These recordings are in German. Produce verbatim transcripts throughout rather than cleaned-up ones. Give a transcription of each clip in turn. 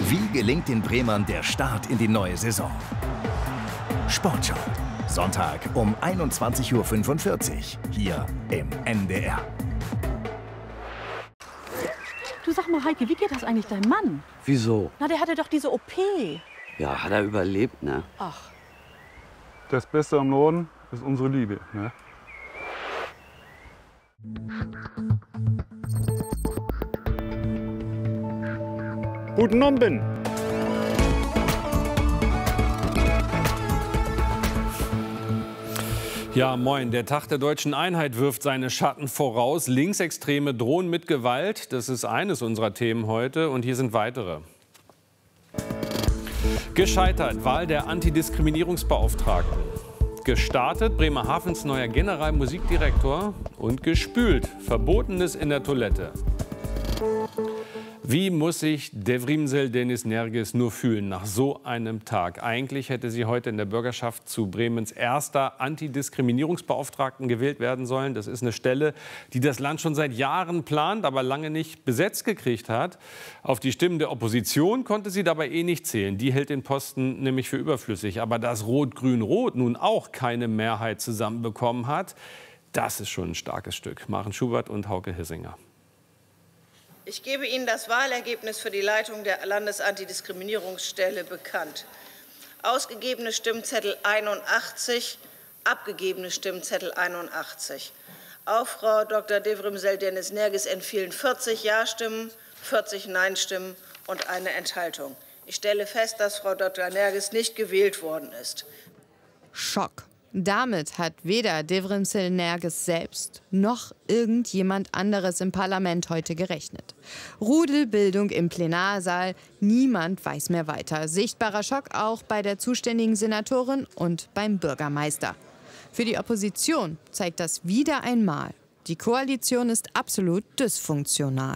Wie gelingt den Bremern der Start in die neue Saison? Sportschau. Sonntag um einundzwanzig Uhr fünfundvierzig. Hier im N D R. Du, sag mal, Heike, wie geht das eigentlich deinem Mann? Wieso? Na, der hatte doch diese O P. Ja, hat er überlebt, ne? Ach. Das Beste am Norden ist unsere Liebe, ne? Guten Abend. Ja, moin. Der Tag der deutschen Einheit wirft seine Schatten voraus. Linksextreme drohen mit Gewalt. Das ist eines unserer Themen heute. Und hier sind weitere. Gescheitert. Wahl der Antidiskriminierungsbeauftragten. Gestartet. Bremerhavens neuer Generalmusikdirektor. Und gespült. Verbotenes in der Toilette. Wie muss sich Devrimsel Deniz Nergis nur fühlen nach so einem Tag? Eigentlich hätte sie heute in der Bürgerschaft zu Bremens erster Antidiskriminierungsbeauftragten gewählt werden sollen. Das ist eine Stelle, die das Land schon seit Jahren plant, aber lange nicht besetzt gekriegt hat. Auf die Stimmen der Opposition konnte sie dabei eh nicht zählen. Die hält den Posten nämlich für überflüssig. Aber dass Rot-Grün-Rot nun auch keine Mehrheit zusammenbekommen hat, das ist schon ein starkes Stück. Maren Schubert und Hauke Hissinger. Ich gebe Ihnen das Wahlergebnis für die Leitung der Landesantidiskriminierungsstelle bekannt. Ausgegebene Stimmzettel einundachtzig, abgegebene Stimmzettel einundachtzig. Auf Frau Doktor Devrimsel Deniz Nergis entfielen vierzig Ja-Stimmen, vierzig Nein-Stimmen und eine Enthaltung. Ich stelle fest, dass Frau Doktor Nergis nicht gewählt worden ist. Schock. Damit hat weder Devrimsel Nergis selbst noch irgendjemand anderes im Parlament heute gerechnet. Rudelbildung im Plenarsaal, niemand weiß mehr weiter. Sichtbarer Schock auch bei der zuständigen Senatorin und beim Bürgermeister. Für die Opposition zeigt das wieder einmal: Die Koalition ist absolut dysfunktional.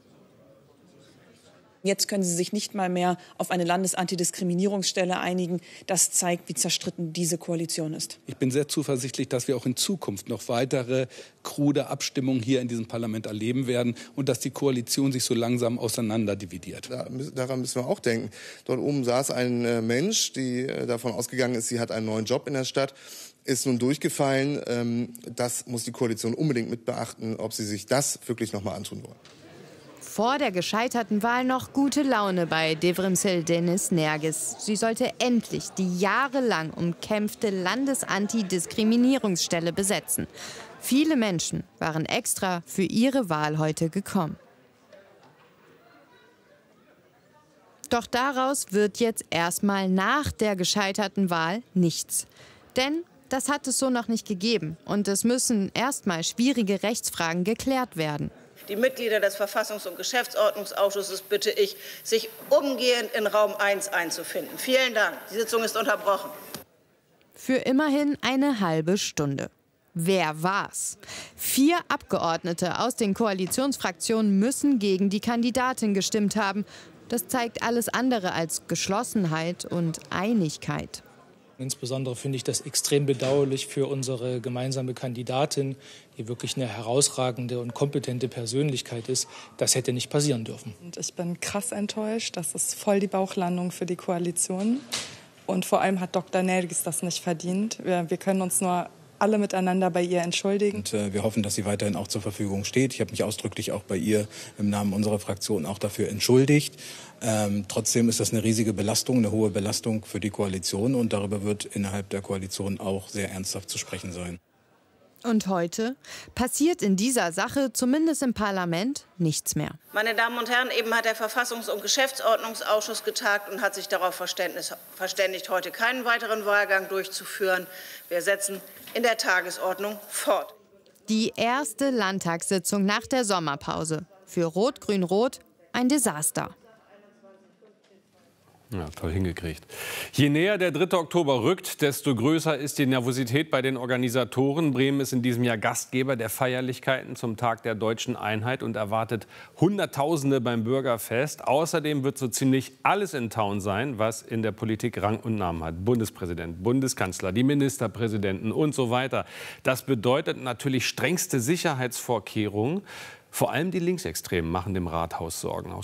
Jetzt können sie sich nicht mal mehr auf eine Landesantidiskriminierungsstelle einigen. Das zeigt, wie zerstritten diese Koalition ist. Ich bin sehr zuversichtlich, dass wir auch in Zukunft noch weitere krude Abstimmungen hier in diesem Parlament erleben werden und dass die Koalition sich so langsam auseinanderdividiert. Da, daran müssen wir auch denken. Dort oben saß ein äh, Mensch, die äh, davon ausgegangen ist, sie hat einen neuen Job in der Stadt, ist nun durchgefallen. Ähm, das muss die Koalition unbedingt mit beachten, ob sie sich das wirklich noch mal antun wollen. Vor der gescheiterten Wahl noch gute Laune bei Devrimsel Deniz Nergis. Sie sollte endlich die jahrelang umkämpfte Landesantidiskriminierungsstelle besetzen. Viele Menschen waren extra für ihre Wahl heute gekommen. Doch daraus wird jetzt erstmal nach der gescheiterten Wahl nichts. Denn das hat es so noch nicht gegeben. Und es müssen erstmal schwierige Rechtsfragen geklärt werden. Die Mitglieder des Verfassungs- und Geschäftsordnungsausschusses bitte ich, sich umgehend in Raum eins einzufinden. Vielen Dank. Die Sitzung ist unterbrochen. Für immerhin eine halbe Stunde. Wer war's? Vier Abgeordnete aus den Koalitionsfraktionen müssen gegen die Kandidatin gestimmt haben. Das zeigt alles andere als Geschlossenheit und Einigkeit. Insbesondere finde ich das extrem bedauerlich für unsere gemeinsame Kandidatin, die wirklich eine herausragende und kompetente Persönlichkeit ist. Das hätte nicht passieren dürfen. Und ich bin krass enttäuscht. Das ist voll die Bauchlandung für die Koalition. Und vor allem hat Doktor Nergis das nicht verdient. Wir, wir können uns nur alle miteinander bei ihr entschuldigen. Und äh, wir hoffen, dass sie weiterhin auch zur Verfügung steht. Ich habe mich ausdrücklich auch bei ihr im Namen unserer Fraktion auch dafür entschuldigt. Ähm, trotzdem ist das eine riesige Belastung, eine hohe Belastung für die Koalition. Und darüber wird innerhalb der Koalition auch sehr ernsthaft zu sprechen sein. Und heute passiert in dieser Sache, zumindest im Parlament, nichts mehr. Meine Damen und Herren, eben hat der Verfassungs- und Geschäftsordnungsausschuss getagt und hat sich darauf verständigt, heute keinen weiteren Wahlgang durchzuführen. Wir setzen in der Tagesordnung fort. Die erste Landtagssitzung nach der Sommerpause. Für Rot-Grün-Rot ein Desaster. Ja, toll hingekriegt. Je näher der dritte Oktober rückt, desto größer ist die Nervosität bei den Organisatoren. Bremen ist in diesem Jahr Gastgeber der Feierlichkeiten zum Tag der deutschen Einheit und erwartet Hunderttausende beim Bürgerfest. Außerdem wird so ziemlich alles in Town sein, was in der Politik Rang und Namen hat. Bundespräsident, Bundeskanzler, die Ministerpräsidenten und so weiter. Das bedeutet natürlich strengste Sicherheitsvorkehrungen. Vor allem die Linksextremen machen dem Rathaus Sorgen.